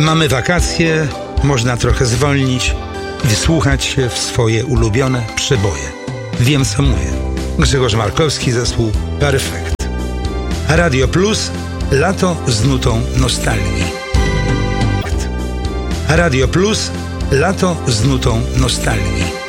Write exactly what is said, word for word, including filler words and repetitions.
Mamy wakacje, można trochę zwolnić, wysłuchać się w swoje ulubione przeboje. Wiem, co mówię. Grzegorz Markowski, zespół Perfekt. Radio Plus, lato z nutą nostalgii. Radio Plus, lato z nutą nostalgii.